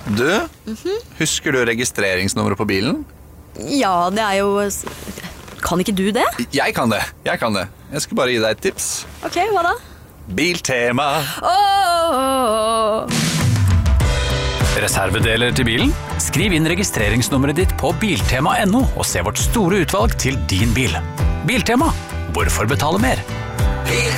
Du, husker du registreringsnummeret på bilen? Ja, det jo... Kan ikke du det? Jeg kan det. Jeg skal bare gi deg et tips. Ok, hva da? Biltema. Reservedeler til bilen? Skriv inn registreringsnummeret ditt på biltema.no og se vårt store utvalg til din bil. Biltema. Hvorfor betale mer?